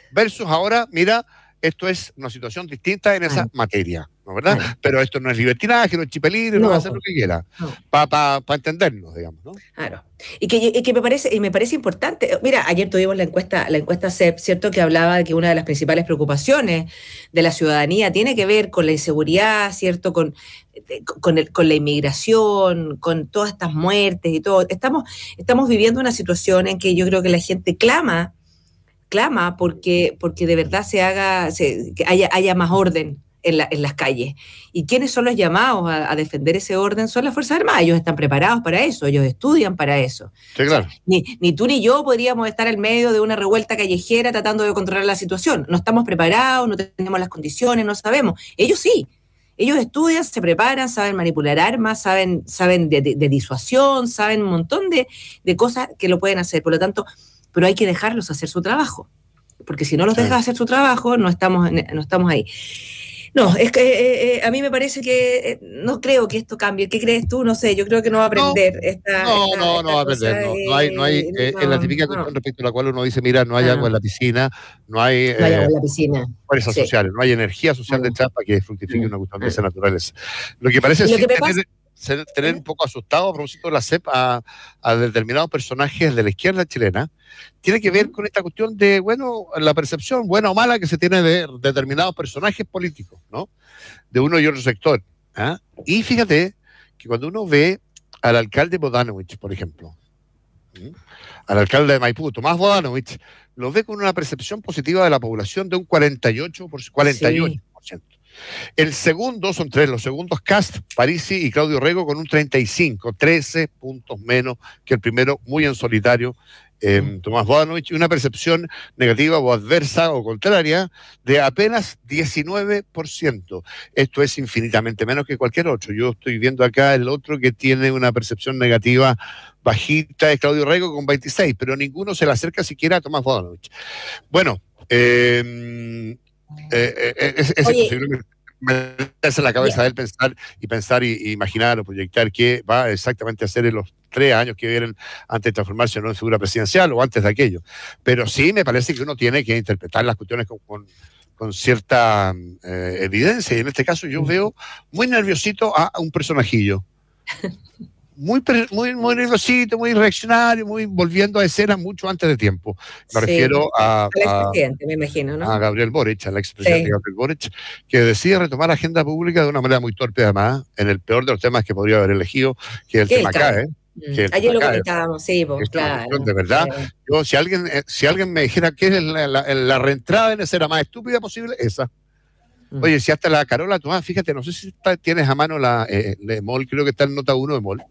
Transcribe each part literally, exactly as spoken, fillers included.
versus ahora, mira, esto es una situación distinta en esa Claro. materia, ¿no verdad? Claro. Pero esto no es libertinaje, no es chipelín, no, No, va a hacer po, lo que quiera, no. para pa, pa entendernos, digamos, ¿no? Claro. Y que, y que me parece, y me parece importante. Mira, ayer tuvimos la encuesta, la encuesta C E P, ¿cierto? Que hablaba de que una de las principales preocupaciones de la ciudadanía tiene que ver con la inseguridad, ¿cierto? Con, con, el, con la inmigración, con todas estas muertes y todo. Estamos, estamos viviendo una situación en que yo creo que la gente clama, clama porque, porque de verdad se haga, se, que haya, haya más orden en, la, en las calles. ¿Y quiénes son los llamados a, a defender ese orden? Son las Fuerzas Armadas. Ellos están preparados para eso, ellos estudian para eso. Sí, O sea, claro. ni, ni tú ni yo podríamos estar en medio de una revuelta callejera tratando de controlar la situación. No estamos preparados, no tenemos las condiciones, no sabemos. Ellos sí. Ellos estudian, se preparan, saben manipular armas, saben, saben de, de, de disuasión, saben un montón de, de cosas que lo pueden hacer. Por lo tanto, pero hay que dejarlos hacer su trabajo. Porque si no los Sí. dejas hacer su trabajo, no estamos, no estamos ahí. No, es que eh, eh, a mí me parece que eh, no creo que esto cambie. ¿Qué crees tú? No sé, yo creo que no va a aprender No, esta, no, esta, no, esta no va a cosa. aprender, no, no hay, no hay, Eh, eh, en la no, típica no, cuestión respecto a la cual uno dice, mira, no hay no, agua en la piscina, no hay no hay agua eh, en la piscina. fuerzas Sí. sociales, no hay energía social Mm, detrás para que fructifique mm, una cuestión de mm. esa naturaleza. Lo que parece Y lo sí que me pasa, tener, ser- tener ¿eh? un poco asustado a propósito de la C E P a, a determinados personajes de la izquierda chilena, tiene que ver ¿Mm? con esta cuestión de, bueno, la percepción buena o mala que se tiene de determinados personajes políticos, ¿no? De uno y otro sector. ¿Ah? Y fíjate que cuando uno ve al alcalde Bodanovich, por ejemplo, ¿sí? Al alcalde de Maipú, Tomás Bodanovich, lo ve con una percepción positiva de la población de un cuarenta y ocho por ciento. cuarenta y ocho Sí. por ciento. El segundo son tres, los segundos Cast, Parisi y Claudio Rego con un treinta y cinco, trece puntos menos que el primero, muy en solitario, eh, Mm. Tomás Bodanovich, y una percepción negativa o adversa o contraria de apenas diecinueve por ciento. Esto es infinitamente menos que cualquier otro. Yo estoy viendo acá el otro que tiene una percepción negativa bajita, es Claudio Rego con veintiséis, pero ninguno se le acerca siquiera a Tomás Bodanovich. Bueno, eh, eh, eh, es, es Oye, imposible meterse en la cabeza ya, de él pensar y pensar y, y imaginar o proyectar qué va exactamente a hacer en los tres años que vienen antes de transformarse en una figura presidencial o antes de aquello. Pero sí me parece que uno tiene que interpretar las cuestiones con, con, con cierta eh, evidencia. Y en este caso yo veo muy nerviosito a, a un personajillo. Muy, muy, muy nerviosito, muy reaccionario, muy volviendo a escena mucho antes de tiempo. Me sí, refiero a, al a, expresidente, me imagino, a ¿no? Gabriel Boric, al expresidente Sí. Gabriel Boric, que decide retomar la agenda pública de una manera muy torpe, además, en el peor de los temas que podría haber elegido, que es el Que él tema cae. CAE. Mm. Que el Ayer tema lo CAE. comentábamos, sí, pues, Es una cuestión de claro. verdad. Sí. Yo, si alguien, eh, si alguien me dijera que es la, la, la reentrada en esa era más estúpida posible, esa. Mm. Oye, si hasta la Carola Tomás, fíjate, no sé si está, tienes a mano la eh, de MOL, creo que está en nota uno de MOL,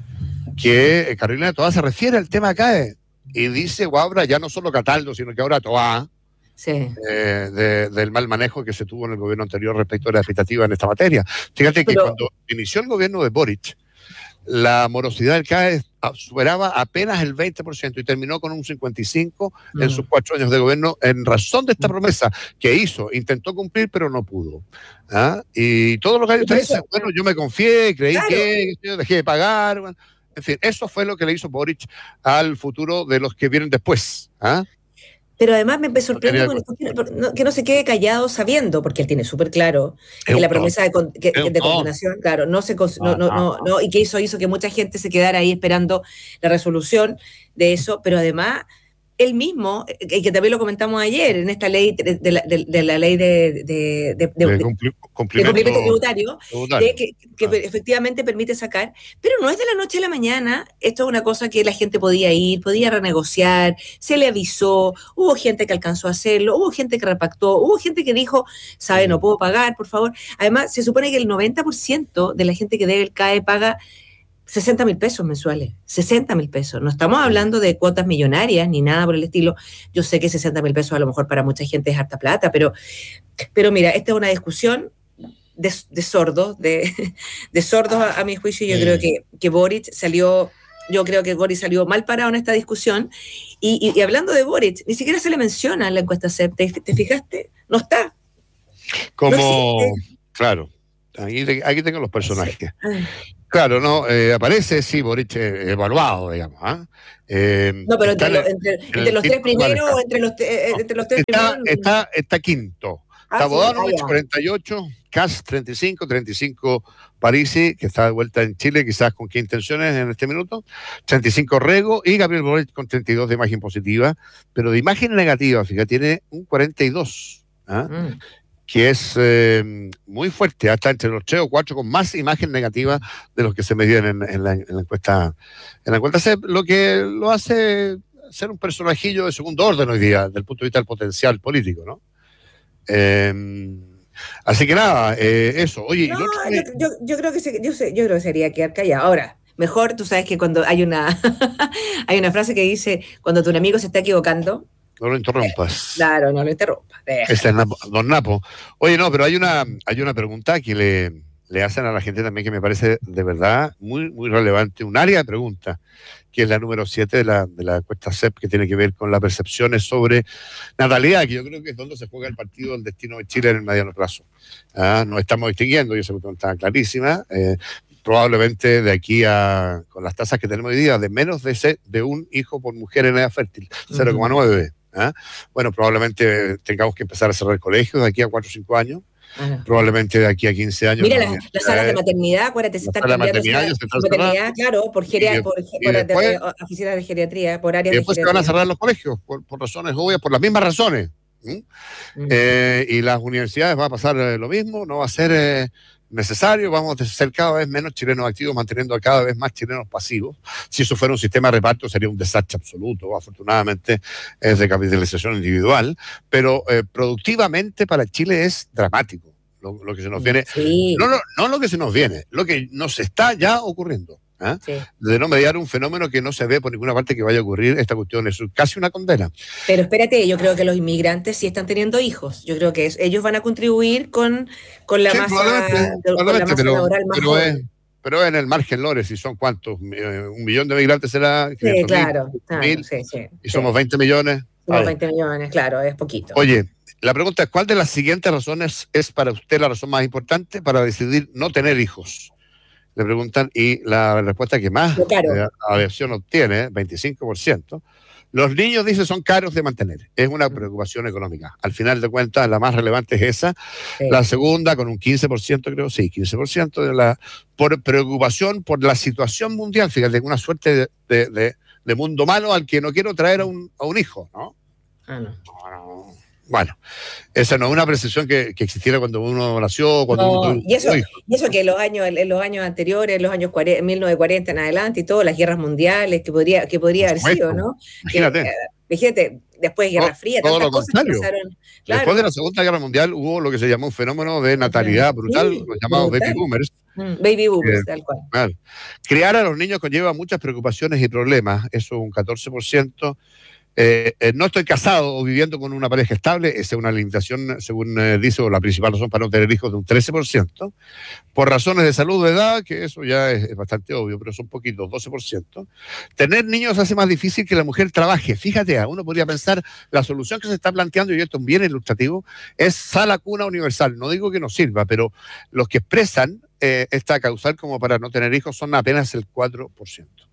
que eh, Carolina Toá se refiere al tema CAE y dice, Guabra, ya no solo Cataldo, sino que ahora Toá, Sí. eh, de, del mal manejo que se tuvo en el gobierno anterior respecto a la expectativa en esta materia. Fíjate que Pero, cuando inició el gobierno de Boric, la morosidad del CAE superaba apenas el veinte por ciento y terminó con un cincuenta y cinco por ciento en sus cuatro años de gobierno en razón de esta promesa que hizo, intentó cumplir pero no pudo. ¿Ah? Y todos los gallos te dicen, bueno, yo me confié, creí claro, que yo dejé de pagar. Bueno, en fin, eso fue lo que le hizo Boric al futuro de los que vienen después. ¿Ah? pero además me No sorprende quería- con esto, que, no, que no se quede callado sabiendo, porque él tiene súper claro Es que un la tonto, promesa de, con- que- es que- un de tonto. condenación, claro, no se cons- no, No, no, no, no, no, y que eso hizo que mucha gente se quedara ahí esperando la resolución de eso, pero además él mismo, eh, que también lo comentamos ayer, en esta ley de, de la, de- de la ley de, de- de- de- de de- cumpli- de cumplimiento cumplimiento tributario, tributario. de que, que Ah. efectivamente permite sacar, pero no es de la noche a la mañana, esto es una cosa que la gente podía ir, podía renegociar, se le avisó, hubo gente que alcanzó a hacerlo, hubo gente que repactó, hubo gente que dijo, sabe, no puedo pagar, por favor. Además, se supone que el noventa por ciento de la gente que debe el CAE paga sesenta mil pesos mensuales, sesenta mil pesos. No estamos hablando de cuotas millonarias ni nada por el estilo. Yo sé que sesenta mil pesos a lo mejor para mucha gente es harta plata, pero, pero mira, esta es una discusión de, de sordos, de, de sordos a, a mi juicio. Yo Sí. creo que, que Boric salió, yo creo que Boric salió mal parado en esta discusión. Y, y, y hablando de Boric, ni siquiera se le menciona en la encuesta C E P. ¿Te, te fijaste? No está. Como, No existe. claro, aquí, aquí tengo los personajes. Ay. Claro, no, eh, aparece, sí, Boric eh, evaluado, digamos. ¿ah? Eh, No, pero está entre, en lo- el, entre, en entre el los tres quinto lugar primeros está. o entre los, te- eh, No, entre los tres primeros. está, está, está quinto. Ah, Está sí, ah, Bodanovich, ya. cuarenta y ocho, Kass, treinta y cinco, treinta y cinco Parisi, que está de vuelta en Chile, quizás con qué intenciones en este minuto, treinta y cinco Rego y Gabriel Boric con treinta y dos de imagen positiva, pero de imagen negativa, fíjate, tiene un cuarenta y dos. ¿ah? Mm. Que es eh, muy fuerte, hasta entre los tres o cuatro con más imagen negativa de los que se medían en, en, la, en la encuesta en la encuesta C E P, lo que lo hace ser un personajillo de segundo orden hoy día, desde el punto de vista del potencial político, ¿no? Eh, así que nada, eh, eso. Oye, y No, lo otro yo, que... yo, yo creo que se- yo, sé- yo creo que sería quedar callado. Ahora, mejor, tú sabes que cuando hay una hay una frase que dice, cuando tu enemigo se está equivocando, No lo interrumpas. claro, no lo interrumpas, Ese déjalo. es Napo- Don Napo. Oye, no, pero hay una, hay una pregunta que le, le hacen a la gente también que me parece de verdad muy, muy relevante. Un área de pregunta, que es la número siete de la, de la encuesta C E P, que tiene que ver con las percepciones sobre natalidad, que yo creo que es donde se juega el partido del destino de Chile en el mediano plazo. Ah, nos estamos distinguiendo, y esa cuestión está clarísima. Eh, probablemente de aquí a, con las tasas que tenemos hoy día, de menos de, ese, de un hijo por mujer en edad fértil, cero coma nueve. ¿ah? Bueno, probablemente tengamos que empezar a cerrar colegios de aquí a cuatro o cinco años. Ah. Probablemente de aquí a quince años. Mira, no, las, mira, las salas de eh, maternidad, acuérdate, se la están sala de cambiando maternidad salas ya se están de maternidad, cerrando. claro, por, Y, geria, por, y por, después, eh, oficinas de geriatría, por y áreas de después se van a geriatría. cerrar los colegios por, por razones obvias, por las mismas razones. ¿Mm? Mm. Eh, y las universidades va a pasar eh, lo mismo, no va a ser eh, necesario, vamos a ser cada vez menos chilenos activos, manteniendo a cada vez más chilenos pasivos. Si eso fuera un sistema de reparto sería un desastre absoluto, afortunadamente es de capitalización individual, pero eh, productivamente para Chile es dramático lo, lo que se nos viene, Sí, no, no, no lo que se nos viene, lo que nos está ya ocurriendo. ¿ah? sí. De no mediar un fenómeno que no se ve por ninguna parte que vaya a ocurrir, esta cuestión es casi una condena. Pero espérate, yo creo que los inmigrantes sí están teniendo hijos. Yo creo que es- ellos van a contribuir con, con la Sí, masa, probablemente, con la probablemente, masa pero, laboral más pero, es, joven. pero es en el margen, Lores, si son cuántos, Eh, un millón de migrantes será, Sí, quinientos mil, claro, claro, mil, sí, sí, y sí. somos veinte millones. Somos Vale. veinte millones, claro, es poquito. Oye, la pregunta es, ¿cuál de las siguientes razones es para usted la razón más importante para decidir no tener hijos? Le preguntan, y la respuesta que más Lo caro. eh, adhesión obtiene, veinticinco por ciento, los niños, dice, son caros de mantener. Es una preocupación económica. Al final de cuentas, la más relevante es esa. Sí. La segunda, con un quince por ciento, creo, sí, quince por ciento, de la, por preocupación por la situación mundial. Fíjate, una suerte de, de, de, de mundo malo al que no quiero traer a un, a un hijo, ¿no? Ah, no. No, no. Bueno, esa no es una percepción que, que existiera cuando uno nació, cuando No, uno tuvo y eso, hijo. y eso que en los años, en los años anteriores, en los años cuarenta, mil novecientos cuarenta en adelante y todo, las guerras mundiales que podría, que podría haber sido, ¿no? Imagínate. Que, eh, fíjate, después de Guerra No, Fría, todo tantas lo cosas que contrario. pasaron. Claro, Después de la Segunda Guerra Mundial hubo lo que se llamó un fenómeno de natalidad brutal, sí, los llamados brutal. baby boomers. Mm, baby boomers, Eh, tal cual. Claro. Criar a los niños conlleva muchas preocupaciones y problemas, eso es un catorce por ciento. Eh, eh, no estoy casado o viviendo con una pareja estable, esa es una limitación, según eh, dice, o la principal razón para no tener hijos, de un trece por ciento. Por razones de salud de edad, que eso ya es, es bastante obvio, pero son poquitos, doce por ciento. Tener niños hace más difícil que la mujer trabaje. Fíjate, uno podría pensar, la solución que se está planteando, y esto es bien ilustrativo, es sala cuna universal. No digo que no sirva, pero los que expresan eh, esta causal como para no tener hijos son apenas el cuatro por ciento.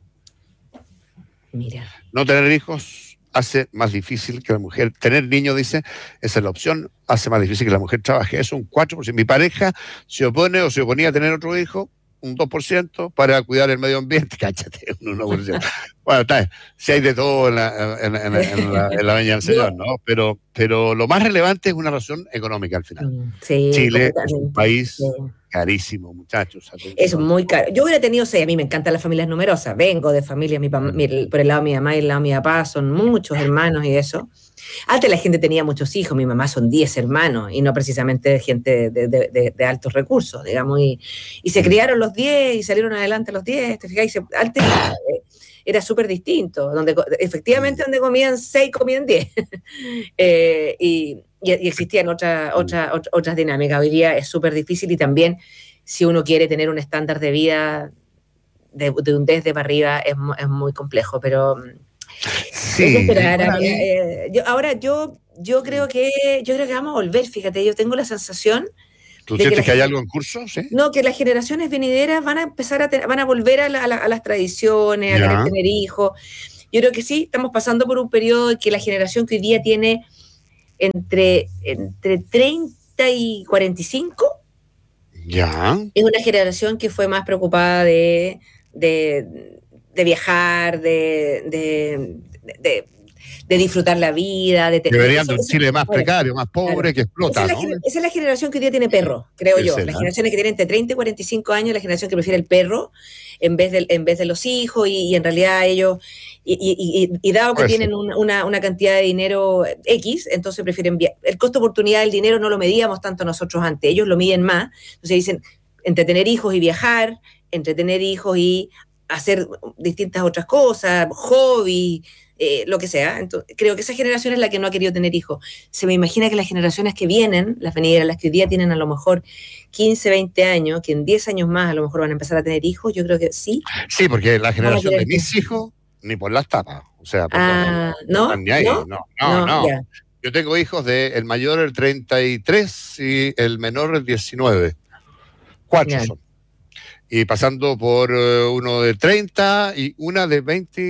Mira. No tener hijos hace más difícil que la mujer. Tener niños, dice, esa es la opción, hace más difícil que la mujer trabaje. Es un cuatro por ciento. Mi pareja se opone o se oponía a tener otro hijo, un dos por ciento, para cuidar el medio ambiente. Cáchate, un uno por ciento. Bueno, está bien. Si hay de todo en la, en, en, en la, en la viña del Señor, ¿no? Pero, pero lo más relevante es una razón económica al final. Sí, Chile es un país sí. carísimo, muchachos. Atención. Es muy caro. Yo hubiera tenido seis, a mí me encantan las familias numerosas. Vengo de familias, mi, mi, por el lado de mi mamá y el lado de mi papá, son muchos hermanos y eso. Antes la gente tenía muchos hijos, mi mamá son diez hermanos y no precisamente gente de, de, de, de altos recursos, digamos. Y, y se criaron los diez y salieron adelante los diez, ¿te fijáis? Antes eh, era súper distinto, donde efectivamente donde comían seis, comían diez. eh, y, y existían otra, otra, otras dinámicas. Hoy día es súper difícil y también si uno quiere tener un estándar de vida de, de un desde para arriba es, es muy complejo, pero sí, hay que esperar. Eh, yo, ahora yo, yo creo que yo creo que vamos a volver, fíjate, yo tengo la sensación ¿Tú de que sientes la que hay gen- algo en curso? Sí. no, que las generaciones venideras van a empezar a te- van a volver a, la- a la- a las tradiciones, a querer Ya, tener hijos. Yo creo que sí, estamos pasando por un periodo en que la generación que hoy día tiene entre, entre treinta y cuarenta y cinco ya. es una generación que fue más preocupada de, de, de viajar, de, de, de, de disfrutar la vida, de te- Deberían esa- de un esa- Chile más bueno, precario, más claro. pobre, que Esa explota, es, la, ¿no? gener- esa es la generación que hoy día tiene perro, creo Puede yo. ser, Las ¿ah? generaciones que tienen entre treinta y cuarenta y cinco años, la generación que prefiere el perro en vez de, en vez de los hijos, y, y en realidad ellos, y, y, y, y dado que Puede ser. tienen una, una, una cantidad de dinero X, entonces prefieren via- el costo de oportunidad del dinero no lo medíamos tanto nosotros antes, ellos lo miden más. Entonces dicen, entretener hijos y viajar, entretener hijos y hacer distintas otras cosas, hobby, eh, lo que sea. Entonces, creo que esa generación es la que no ha querido tener hijos. Se me imagina que las generaciones que vienen, las venideras, las que hoy día tienen a lo mejor quince, veinte años, que en diez años más a lo mejor van a empezar a tener hijos, yo creo que sí, Sí, porque la van a generación querer de tener. mis hijos, ni por las tapas. O sea, perdona, no, Ah, no están ¿no? ni ahí. ¿No? No, no, No, no. ya. Yo tengo hijos de el mayor el treinta y tres y el menor el diecinueve. Cuatro Ya. son. Y pasando por eh, uno de treinta y una de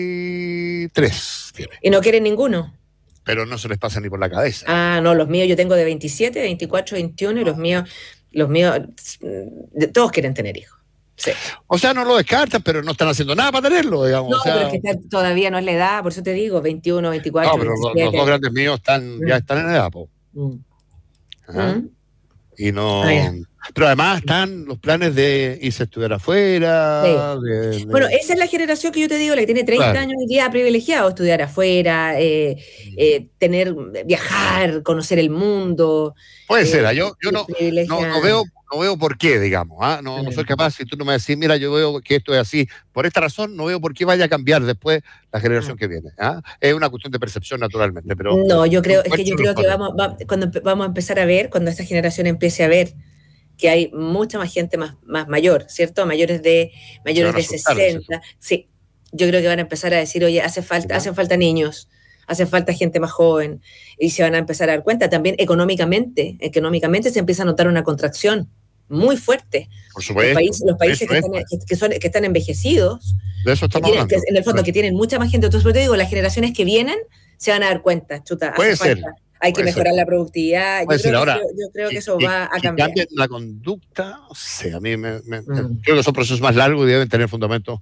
veintitrés tiene. ¿Y no quieren ninguno? Pero no se les pasa ni por la cabeza. Ah, no, los míos yo tengo de veintisiete, veinticuatro, veintiuno y los míos, los míos, mm, todos quieren tener hijos. Sí. O sea, no lo descartan, pero no están haciendo nada para tenerlo, digamos. No, O sea, pero es que está- todavía no es la edad, por eso te digo, veintiuno, no, veinticuatro, pero los, los dos veintisiete. grandes míos están, ya Mm, están en edad, po. mm, Ajá. mm. Y no. Ah, ya. Pero además están los planes de irse a estudiar Sí. afuera, de, Bueno, de- esa es la generación que yo te digo, la que tiene treinta claro. años hoy día privilegiado, estudiar afuera, eh, eh, tener, viajar, conocer el mundo, Puede ser, eh, ¿ah? yo, yo no, no, privilegia. no veo, no veo por qué, digamos, ¿ah? No, no soy capaz, si tú no me decís, mira, yo veo que esto es así, por esta razón no veo por qué vaya a cambiar después la generación que viene, ¿ah? Es una cuestión de percepción naturalmente, pero No, yo no creo, es que yo encuentro los creo que patrones. vamos, va- cuando empe- vamos a empezar a ver, cuando esta generación empiece a ver que hay mucha más gente más, más mayor, ¿cierto? Mayores de, Se mayores van a de asustar, dices tú. sesenta, sí. Yo creo que van a empezar a decir, oye, hace falta, ¿Ya? hacen falta niños, hace falta gente más joven, y se van a empezar a dar cuenta también económicamente, económicamente se empieza a notar una contracción muy fuerte. Por Los supuesto, países, los países eso que es, están, pues, que, que son, que están envejecidos, de eso que estamos tienen, que hablando. en el fondo Por que eso. tienen mucha más gente. Entonces, por eso te digo, las generaciones que vienen se van a dar cuenta, chuta, hace Puede ser, falta, hay que puede ser, mejorar la productividad. Yo puede ser. creo, que, Ahora, yo, yo creo que que, eso que- va a que cambiar. cambien la conducta, no sé, a mí me, me- me- Mm. creo que son procesos más largos y deben tener fundamentos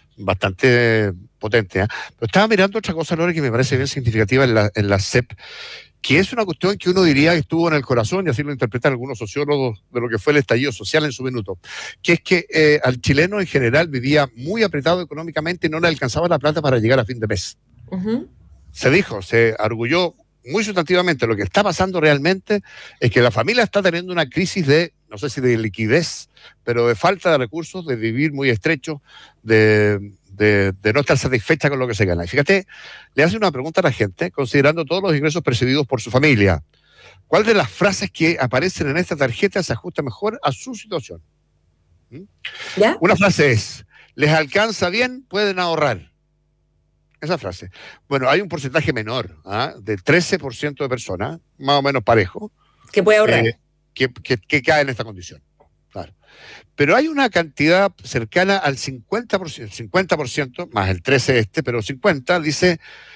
bastante potentes, ¿ah? Pero estaba mirando otra cosa, Lore, que me parece bien significativa en la, en la C E P, que es una cuestión que uno diría que estuvo en el corazón, y así lo interpretan algunos sociólogos de lo que fue el estallido social en su minuto, que es que eh, al chileno en general vivía muy apretado económicamente y no le alcanzaba la plata para llegar a fin de mes. Ujú. Se dijo, se arguyó muy sustantivamente, lo que está pasando realmente es que la familia está teniendo una crisis de, no sé si de liquidez, pero de falta de recursos, de vivir muy estrecho, de, de, de no estar satisfecha con lo que se gana. Y fíjate, le hace una pregunta a la gente, considerando todos los ingresos percibidos por su familia. ¿Cuál de las frases que aparecen en esta tarjeta se ajusta mejor a su situación? ¿Mm? ¿Ya? Una frase es, ¿les alcanza bien? Pueden ahorrar. Esa frase. Bueno, hay un porcentaje menor, ¿ah? De trece por ciento de personas, más o menos parejo, Que puede ahorrar. eh, que, que, que cae en esta condición. Claro. Pero hay una cantidad cercana al cincuenta por ciento, cincuenta por ciento, más el trece este, pero cincuenta, dice,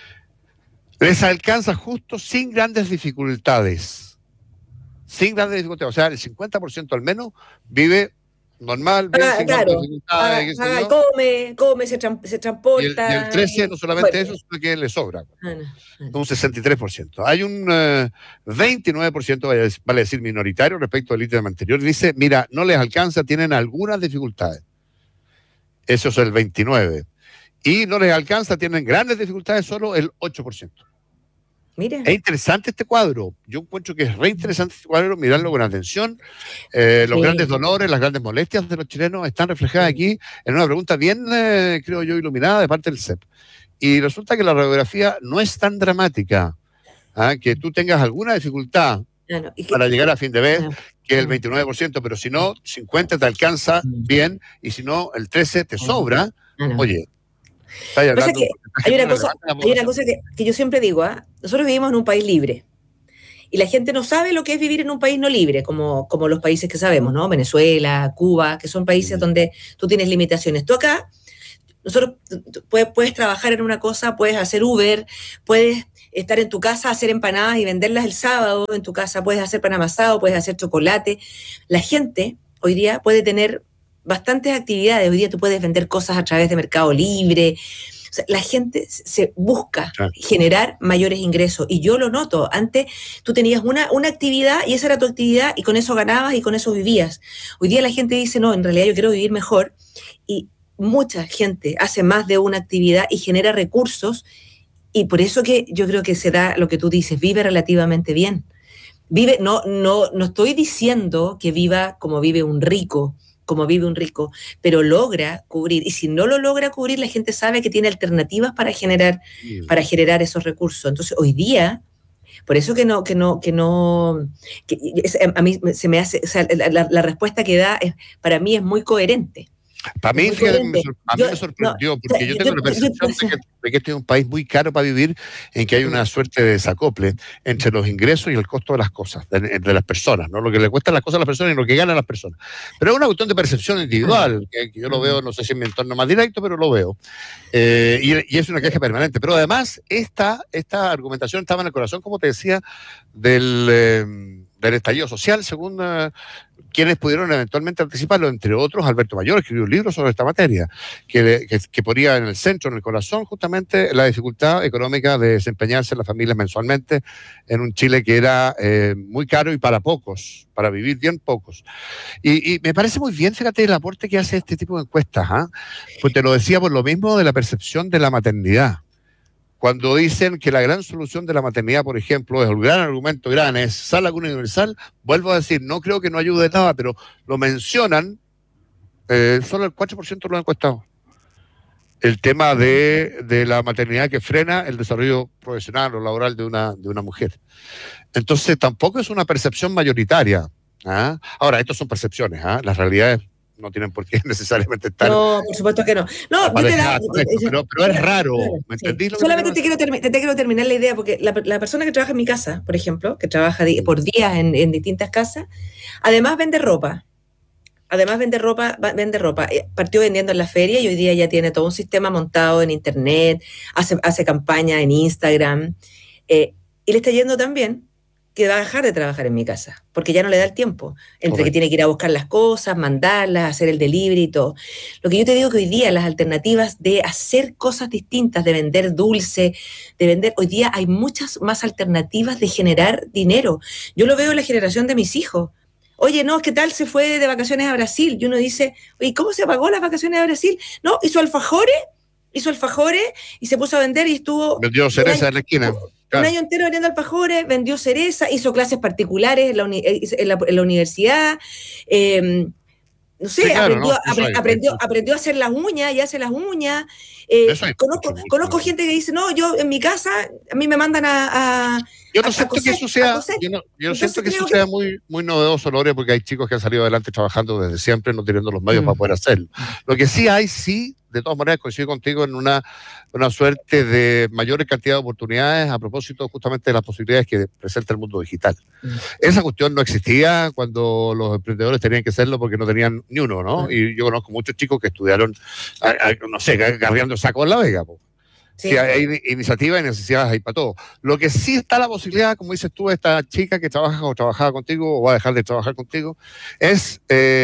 les alcanza justo sin grandes dificultades. Sin grandes dificultades. O sea, el cincuenta por ciento al menos vive normal, bien, Ah, sin claro. grandes dificultades, Ah, qué sé ah, yo. come, come, se, tran- se Y el, transporta. y el trece no solamente Bueno. eso, sino que le sobra. Ah, no, ah, no. Un sesenta y tres por ciento. Hay un eh, veintinueve por ciento, vale a decir minoritario, respecto al ítem anterior. Dice, mira, no les alcanza, tienen algunas dificultades. Eso es el veintinueve. Y no les alcanza, tienen grandes dificultades, solo el ocho por ciento. Mira. Es interesante este cuadro. Yo encuentro que es re interesante este cuadro, mirarlo con atención. Eh, los Sí. grandes dolores, las grandes molestias de los chilenos están reflejadas aquí en una pregunta bien, eh, creo yo, iluminada de parte del C E P. Y resulta que la radiografía no es tan dramática. ¿Ah? Que tú tengas alguna dificultad Ah, no. Y que- para llegar a fin de mes, ah, que es el ah. veintinueve por ciento, pero si no, cincuenta te alcanza bien, y si no, el trece te sobra. Ah, no. Oye, estás Lo que pasa hablando es que de un porcentaje hay una muy cosa, relevante de la hay una población. cosa que, que yo siempre digo, ¿ah? Nosotros vivimos en un país libre. Y la gente no sabe lo que es vivir en un país no libre, como, como los países que sabemos, ¿no? Venezuela, Cuba, que son países donde tú tienes limitaciones. Tú acá, nosotros puedes, puedes trabajar en una cosa, puedes hacer Uber, puedes estar en tu casa, hacer empanadas y venderlas el sábado en tu casa, puedes hacer pan amasado, puedes hacer chocolate. La gente hoy día puede tener bastantes actividades. Hoy día tú puedes vender cosas a través de Mercado Libre. O sea, la gente se busca claro. generar mayores ingresos. Y yo lo noto. Antes tú tenías una, una actividad y esa era tu actividad y con eso ganabas y con eso vivías. Hoy día la gente dice, no, en realidad yo quiero vivir mejor. Y mucha gente hace más de una actividad y genera recursos. Y por eso que yo creo que se da lo que tú dices, vive relativamente bien. Vive, no, no, no estoy diciendo que viva como vive un rico, como vive un rico, pero logra cubrir. Y si no lo logra cubrir, la gente sabe que tiene alternativas para generar, sí. para generar esos recursos. Entonces, hoy día, por eso que no, que no, que no, que a mí se me hace, o sea, la, la respuesta que da es, para mí es muy coherente. Para mí, fíjate, me, a mí yo, me sorprendió, no, porque yo, yo tengo yo, la percepción yo, yo, de, que, de que este es un país muy caro para vivir, en que hay una suerte de desacople entre los ingresos y el costo de las cosas, de, de las personas, ¿no? Lo que le cuestan las cosas a las personas y lo que ganan las personas. Pero es una cuestión de percepción individual, que, que yo lo veo, no sé si en mi entorno más directo, pero lo veo. Eh, y, y es una queja permanente. Pero además, esta, esta argumentación estaba en el corazón, como te decía, del, eh, del estallido social, según... Uh, quienes pudieron eventualmente anticiparlo, entre otros Alberto Mayor, escribió un libro sobre esta materia, que, que, que ponía en el centro, en el corazón, justamente la dificultad económica de desempeñarse en las familias mensualmente en un Chile que era eh, muy caro y para pocos, para vivir bien pocos. Y, y me parece muy bien, fíjate, el aporte que hace este tipo de encuestas, ¿eh? Pues te lo decía por lo mismo de la percepción de la maternidad. Cuando dicen que la gran solución de la maternidad, por ejemplo, es el gran argumento gran, es sala común universal, vuelvo a decir, no creo que no ayude nada, pero lo mencionan, eh, solo el cuatro por ciento lo han encuestado. El tema de, de la maternidad que frena el desarrollo profesional o laboral de una, de una mujer. Entonces, tampoco es una percepción mayoritaria. ¿Ah? Ahora, estas son percepciones, ¿ah? Las realidades no tienen por qué necesariamente estar... No, por supuesto que no. No, yo te la, pero, pero es raro, ¿me entendí? Sí. Solamente te quiero, termi- te quiero terminar la idea, porque la, la persona que trabaja en mi casa, por ejemplo, que trabaja di- por días en, en distintas casas, además vende ropa. Además vende ropa, vende ropa. Partió vendiendo en la feria y hoy día ya tiene todo un sistema montado en internet, hace, hace campaña en Instagram, eh, y le está yendo tan bien que va a dejar de trabajar en mi casa, porque ya no le da el tiempo, entre okay. que tiene que ir a buscar las cosas, mandarlas, hacer el delivery y todo. Lo que yo te digo que hoy día las alternativas de hacer cosas distintas, de vender dulce, de vender, hoy día hay muchas más alternativas de generar dinero. Yo lo veo en la generación de mis hijos. Oye, no, ¿qué tal se fue de vacaciones a Brasil? Y uno dice, oye, ¿cómo se pagó las vacaciones a Brasil? No, hizo alfajores, hizo alfajores y se puso a vender y estuvo... Vendió cereza en la esquina. Claro. Un año entero vendiendo alfajores, vendió cereza, hizo clases particulares en la, uni- en la, en la universidad, eh, no sé, sí, claro, aprendió, no, apre- hay, aprendió, hay. aprendió a hacer las uñas y hace las uñas. Eh, conozco mucho, conozco mucho. gente que dice, no, yo en mi casa, a mí me mandan a... a yo no a, siento a coser, que eso sea, yo no, yo no siento que eso que... sea muy, muy novedoso, Lore, porque hay chicos que han salido adelante trabajando desde siempre, no teniendo los medios mm. para poder hacerlo. Lo que sí hay, sí, de todas maneras, coincido contigo en una, una suerte de mayor cantidad de oportunidades a propósito justamente de las posibilidades que presenta el mundo digital. Mm. Esa cuestión no existía cuando los emprendedores tenían que hacerlo porque no tenían ni uno, ¿no? Mm. Y yo conozco muchos chicos que estudiaron, a, a, no sé, cargando saco en La Vega, po. Sí. Sí, hay iniciativas y necesidades ahí para todo. Lo que sí está la posibilidad, como dices tú, esta chica que trabaja o trabajaba contigo o va a dejar de trabajar contigo, es,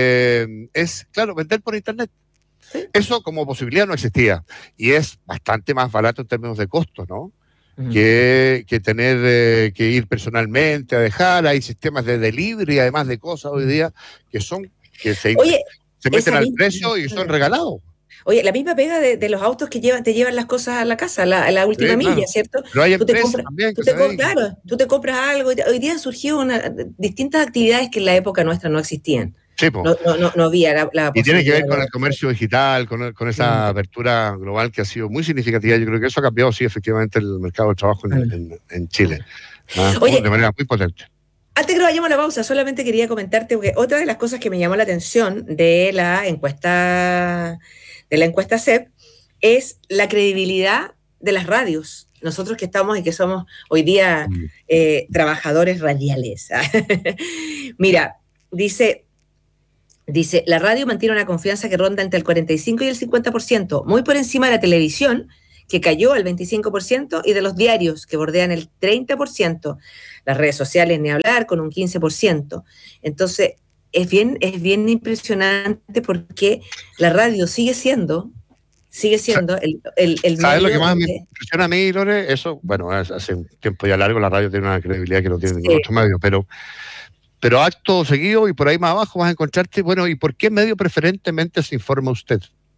eh, es claro, vender por internet. ¿Sí? Eso como posibilidad no existía y es bastante más barato en términos de costos, ¿no? Uh-huh. Que, que tener eh, que ir personalmente a dejar. Hay sistemas de delivery, además de cosas hoy día que son que se, Oye, se meten al misma, precio y son regalados. Oye, la misma pega de, de los autos que llevan, te llevan las cosas a la casa, la, la última sí, milla, claro. ¿cierto? Pero hay tú empresas te compras, también tú te compras, claro, tú te compras algo. Hoy día han surgido una, distintas actividades que en la época nuestra no existían. Sí, no, no, no, no había la, la y tiene que ver con el comercio digital, con, el, con esa sí. apertura global que ha sido muy significativa. Yo creo que eso ha cambiado, sí, efectivamente, el mercado del trabajo en, sí. en, en Chile. ¿Ah? Oye, de manera muy potente. Antes que nos vayamos a la pausa, solamente quería comentarte, porque otra de las cosas que me llamó la atención de la encuesta, de la encuesta C E P es la credibilidad de las radios. nosotros que estamos y que somos hoy día eh, trabajadores radiales. Mira, dice, dice, la radio mantiene una confianza que ronda entre el cuarenta y cinco y el cincuenta por ciento, muy por encima de la televisión, que cayó al veinticinco por ciento, y de los diarios, que bordean el treinta por ciento. Las redes sociales, ni hablar, con un quince por ciento. Entonces, es bien, es bien impresionante porque la radio sigue siendo, sigue siendo el, el, el ¿Sabes lo que más de... me impresiona a mí, Lore? Eso, bueno, hace un tiempo ya largo la radio tiene una credibilidad que no tiene Sí. ningún otro medio, pero, pero acto seguido y por ahí más abajo vas a encontrarte, bueno, ¿y por qué medio preferentemente se informa usted?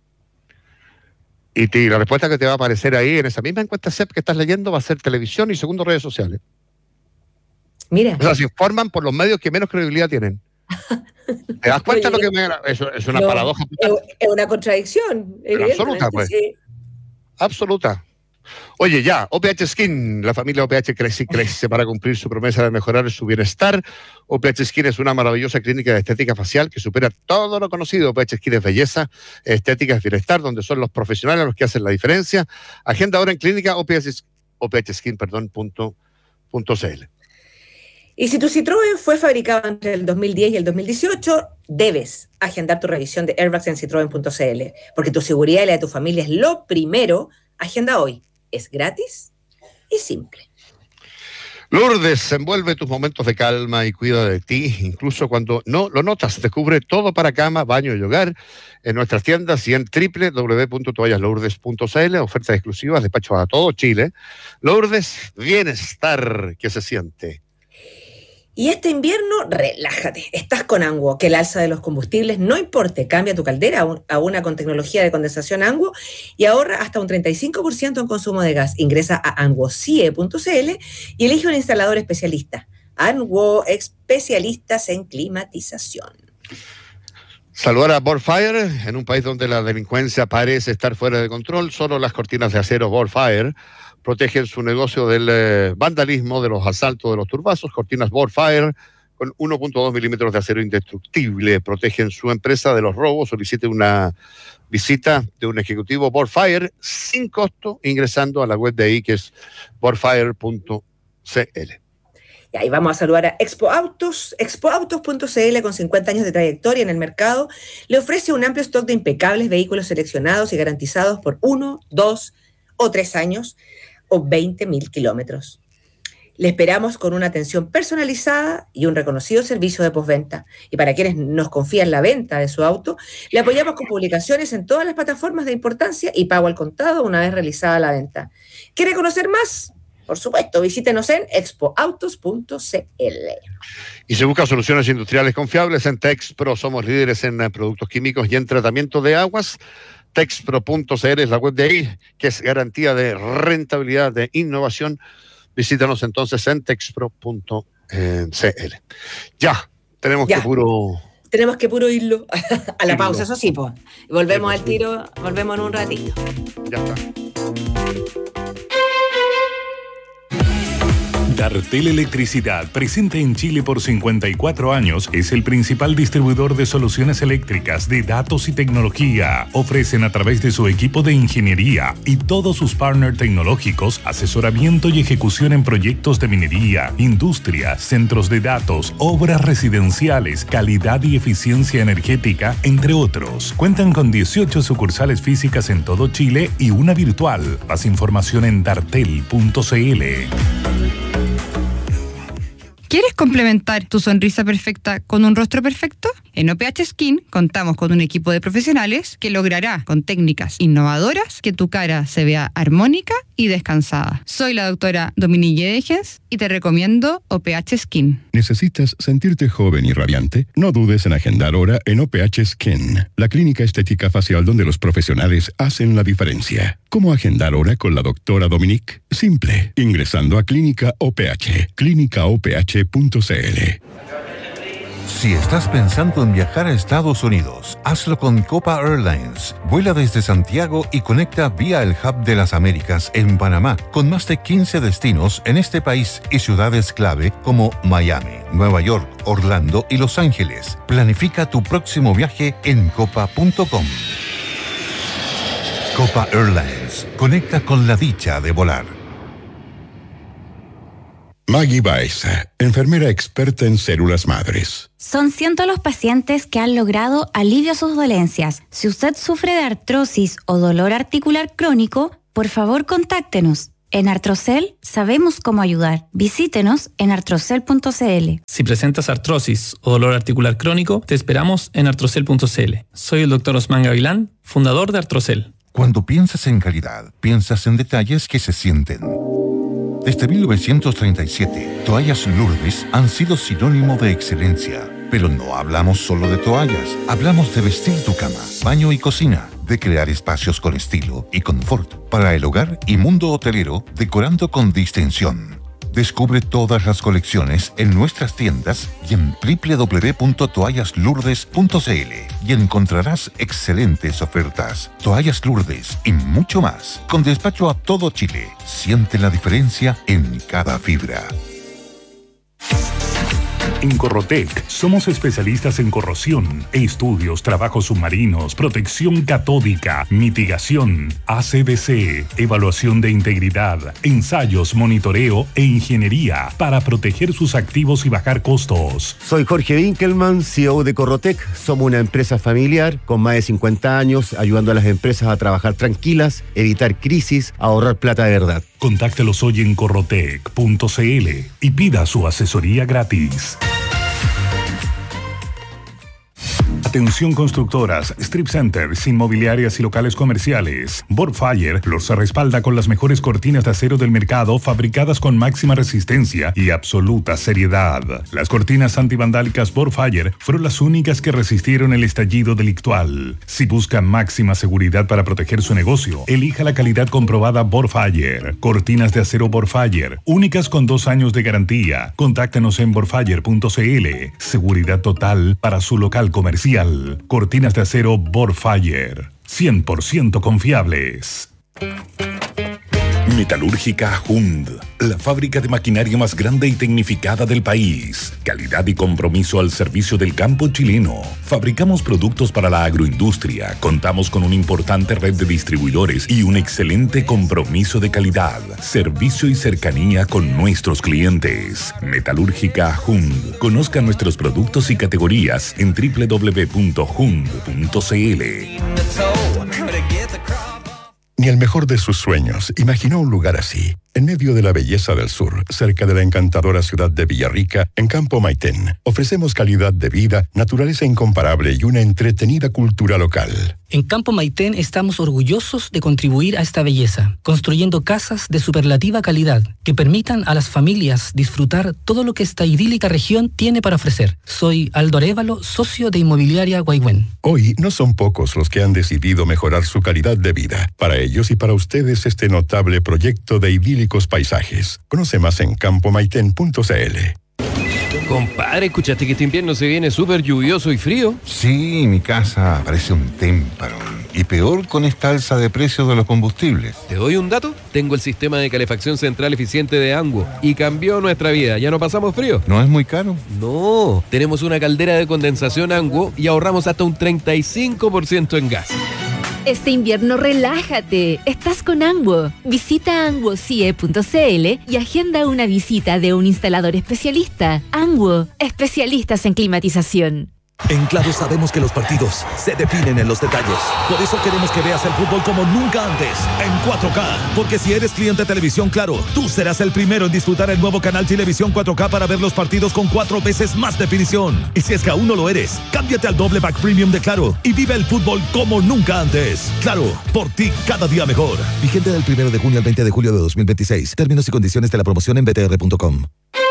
Y te, la respuesta que te va a aparecer ahí en esa misma encuesta C E P que estás leyendo va a ser televisión y segundo redes sociales. Mira. O sea, se informan por los medios que menos credibilidad tienen. ¿Te das cuenta? Oye, lo que me, eso es una no, paradoja? Es, es una contradicción. Absoluta, pues. Sí. Absoluta. Oye, ya, O P H Skin, la familia O P H crece y crece para cumplir su promesa de mejorar su bienestar. O P H Skin es una maravillosa clínica de estética facial que supera todo lo conocido. O P H Skin es belleza, estética es bienestar, donde son los profesionales los que hacen la diferencia. Agenda ahora en clínica O P H Skin, perdón, punto, punto C L. Y si tu Citroën fue fabricado entre el dos mil diez y el dos mil dieciocho, debes agendar tu revisión de airbags en citroen punto c l, porque tu seguridad y la de tu familia es lo primero. Agenda hoy. Es gratis y simple. Lourdes, envuelve tus momentos de calma y cuida de ti, incluso cuando no lo notas. Descubre todo para cama, baño y hogar en nuestras tiendas y en doble u doble u doble u punto toallas lourdes punto c l. Ofertas exclusivas, despachos a todo Chile. Lourdes, bienestar que se siente. Y este invierno, relájate. Estás con Anguo, que el alza de los combustibles no importe. Cambia tu caldera a una con tecnología de condensación Anguo y ahorra hasta un treinta y cinco por ciento en consumo de gas. Ingresa a anguocie punto c l y elige un instalador especialista. Anguo, especialistas en climatización. Saludar a Borfire, en un país donde la delincuencia parece estar fuera de control. Solo las cortinas de acero Borfire protegen su negocio del eh, vandalismo, de los asaltos, de los turbazos. Cortinas Borfire con uno punto dos milímetros de acero indestructible protegen su empresa de los robos. Solicite una visita de un ejecutivo Borfire sin costo ingresando a la web de ahí, que es borfire punto c l. Y ahí vamos a saludar a Expo Autos. expo autos punto c l, con cincuenta años de trayectoria en el mercado, le ofrece un amplio stock de impecables vehículos seleccionados y garantizados por uno, dos o tres años o veinte mil kilómetros. Le esperamos con una atención personalizada y un reconocido servicio de postventa. Y para quienes nos confían la venta de su auto, le apoyamos con publicaciones en todas las plataformas de importancia y pago al contado una vez realizada la venta. ¿Quiere conocer más? Por supuesto, visítenos en expo autos punto c l. Y si busca soluciones industriales confiables, en Texpro somos líderes en productos químicos y en tratamiento de aguas. Texpro punto c l es la web de ahí, que es garantía de rentabilidad, de innovación. Visítanos entonces en texpro punto c l. Ya, tenemos ya. que puro... Tenemos que puro irlo a la irlo. pausa, eso sí, pues. Volvemos sí, pues, al tiro, sí. volvemos en un ratito. Ya está. Dartel Electricidad, presente en Chile por cincuenta y cuatro años, es el principal distribuidor de soluciones eléctricas, de datos y tecnología. Ofrecen a través de su equipo de ingeniería y todos sus partners tecnológicos asesoramiento y ejecución en proyectos de minería, industria, centros de datos, obras residenciales, calidad y eficiencia energética, entre otros. Cuentan con dieciocho sucursales físicas en todo Chile y una virtual. Más información en dartel punto c l. ¿Quieres complementar tu sonrisa perfecta con un rostro perfecto? En O P H Skin contamos con un equipo de profesionales que logrará, con técnicas innovadoras, que tu cara se vea armónica y descansada. Soy la doctora Dominique Degens y te recomiendo O P H Skin. ¿Necesitas sentirte joven y radiante? No dudes en agendar hora en O P H Skin, la clínica estética facial donde los profesionales hacen la diferencia. ¿Cómo agendar hora con la doctora Dominique? Simple, ingresando a Clínica O P H, clínica o p h punto c l. Si estás pensando en viajar a Estados Unidos, hazlo con Copa Airlines. Vuela desde Santiago y conecta vía el Hub de las Américas en Panamá, con más de quince destinos en este país y ciudades clave como Miami, Nueva York, Orlando y Los Ángeles. Planifica tu próximo viaje en copa punto com. Copa Airlines, conecta con la dicha de volar. Maggie Baeza, enfermera experta en células madres. Son cientos los pacientes que han logrado alivio a sus dolencias. Si usted sufre de artrosis o dolor articular crónico, por favor contáctenos. En Artrocel sabemos cómo ayudar. Visítenos en artrocel punto c l. Si presentas artrosis o dolor articular crónico, te esperamos en artrocel punto c l. Soy el doctor Osman Gavilán, fundador de Artrocel. Cuando piensas en calidad, piensas en detalles que se sienten. Desde mil novecientos treinta y siete, Toallas Lourdes han sido sinónimo de excelencia. Pero no hablamos solo de toallas, hablamos de vestir tu cama, baño y cocina, de crear espacios con estilo y confort para el hogar y mundo hotelero, decorando con distinción. Descubre todas las colecciones en nuestras tiendas y en doble u doble u doble u punto toallas lourdes punto c l y encontrarás excelentes ofertas. Toallas Lourdes y mucho más. Con despacho a todo Chile. Siente la diferencia en cada fibra. En Corrotec somos especialistas en corrosión, estudios, trabajos submarinos, protección catódica, mitigación, A C D C, evaluación de integridad, ensayos, monitoreo e ingeniería para proteger sus activos y bajar costos. Soy Jorge Winkelmann, C E O de Corrotec. Somos una empresa familiar con más de cincuenta años, ayudando a las empresas a trabajar tranquilas, evitar crisis, ahorrar plata de verdad. Contáctelos hoy en corrotec punto c l y pida su asesoría gratis. Atención constructoras, strip centers, inmobiliarias y locales comerciales. Borfire los respalda con las mejores cortinas de acero del mercado, fabricadas con máxima resistencia y absoluta seriedad. Las cortinas antivandálicas Borfire fueron las únicas que resistieron el estallido delictual. Si busca máxima seguridad para proteger su negocio, elija la calidad comprobada Borfire. Cortinas de acero Borfire, únicas con dos años de garantía. Contáctenos en borfire punto c l. Seguridad total para su local comercial. Cortinas de acero Borfire, cien por ciento confiables. Metalúrgica Hund, la fábrica de maquinaria más grande y tecnificada del país. Calidad y compromiso al servicio del campo chileno. Fabricamos productos para la agroindustria. Contamos con una importante red de distribuidores y un excelente compromiso de calidad, servicio y cercanía con nuestros clientes. Metalúrgica Hund. Conozca nuestros productos y categorías en doble u doble u doble u punto hund punto c l. Ni el mejor de sus sueños imaginó un lugar así, en medio de la belleza del sur, cerca de la encantadora ciudad de Villarrica, en Campo Maitén. Ofrecemos calidad de vida, naturaleza incomparable y una entretenida cultura local. En Campo Maitén estamos orgullosos de contribuir a esta belleza, construyendo casas de superlativa calidad que permitan a las familias disfrutar todo lo que esta idílica región tiene para ofrecer. Soy Aldo Arévalo, socio de Inmobiliaria Guaigüen. Hoy no son pocos los que han decidido mejorar su calidad de vida. Para ellos y para ustedes este notable proyecto de idílicos paisajes. Conoce más en campo maitén punto c l. Compadre, ¿escuchaste que este invierno se viene súper lluvioso y frío? Sí, mi casa parece un témpano. Y peor con esta alza de precios de los combustibles. ¿Te doy un dato? Tengo el sistema de calefacción central eficiente de Anguo y cambió nuestra vida. ¿Ya no pasamos frío? ¿No es muy caro? No, tenemos una caldera de condensación Anguo y ahorramos hasta un treinta y cinco por ciento en gas. Este invierno relájate, estás con Anguo. Visita anguo c i e punto c l y agenda una visita de un instalador especialista. Anguo, especialistas en climatización. En Claro sabemos que los partidos se definen en los detalles. Por eso queremos que veas el fútbol como nunca antes, en cuatro K. Porque si eres cliente de Televisión Claro, tú serás el primero en disfrutar el nuevo canal Televisión cuatro K para ver los partidos con cuatro veces más definición. Y si es que aún no lo eres, cámbiate al doble pack premium de Claro y vive el fútbol como nunca antes. Claro, por ti cada día mejor. Vigente del primero de junio al veinte de julio de dos mil veintiséis. Términos y condiciones de la promoción en b t r punto com.